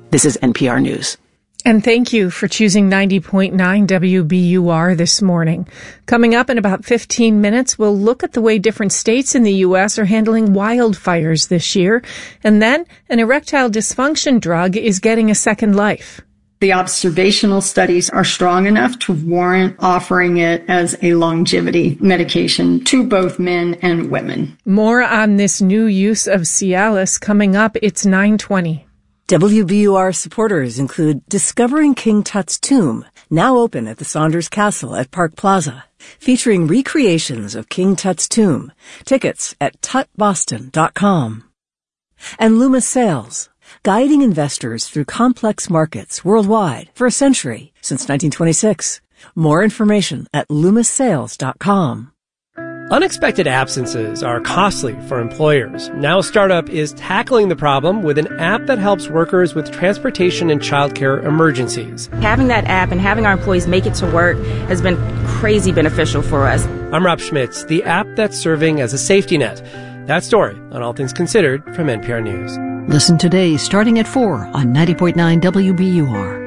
This is NPR News. And thank you for choosing 90.9 WBUR this morning. Coming up in about 15 minutes, we'll look at the way different states in the U.S. are handling wildfires this year. And then an erectile dysfunction drug is getting a second life. The observational studies are strong enough to warrant offering it as a longevity medication to both men and women. More on this new use of Cialis coming up. It's 9:20. WBUR supporters include Discovering King Tut's Tomb, now open at the Saunders Castle at Park Plaza, featuring recreations of King Tut's tomb. Tickets at tutboston.com. And Loomis Sales, guiding investors through complex markets worldwide for a century, since 1926. More information at loomissales.com. Unexpected absences are costly for employers. Now Startup is tackling the problem with an app that helps workers with transportation and childcare emergencies. Having that app and having our employees make it to work has been crazy beneficial for us. I'm Rob Schmitz, the app that's serving as a safety net. That story on All Things Considered from NPR News. Listen today starting at 4 on 90.9 WBUR.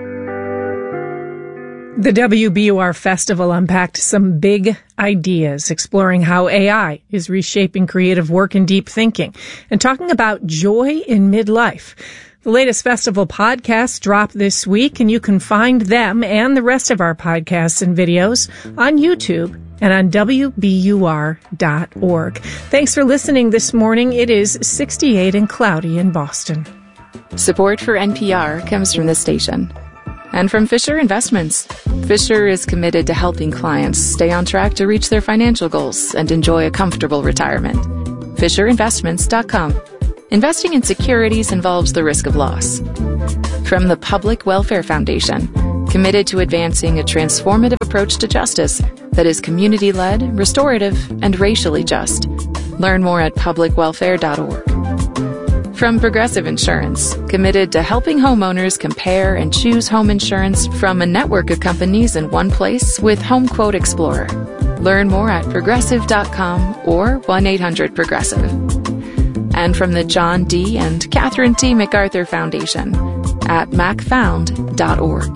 The WBUR Festival unpacked some big ideas, exploring how AI is reshaping creative work and deep thinking, and talking about joy in midlife. The latest festival podcasts drop this week, and you can find them and the rest of our podcasts and videos on YouTube and on WBUR.org. Thanks for listening this morning. It is 68 and cloudy in Boston. Support for NPR comes from this station. And from Fisher Investments. Fisher is committed to helping clients stay on track to reach their financial goals and enjoy a comfortable retirement. FisherInvestments.com. Investing in securities involves the risk of loss. From the Public Welfare Foundation, committed to advancing a transformative approach to justice that is community-led, restorative, and racially just. Learn more at publicwelfare.org. From Progressive Insurance, committed to helping homeowners compare and choose home insurance from a network of companies in one place with HomeQuote Explorer. Learn more at progressive.com or 1-800-PROGRESSIVE. And from the John D. and Catherine T. MacArthur Foundation at macfound.org.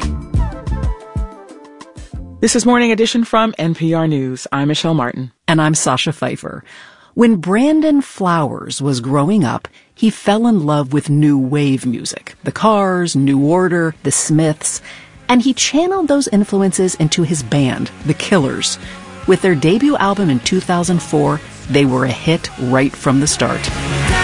This is Morning Edition from NPR News. I'm Michelle Martin. And I'm Sasha Pfeiffer. When Brandon Flowers was growing up, he fell in love with new wave music. The Cars, New Order, The Smiths. And he channeled those influences into his band, The Killers. With their debut album in 2004, they were a hit right from the start.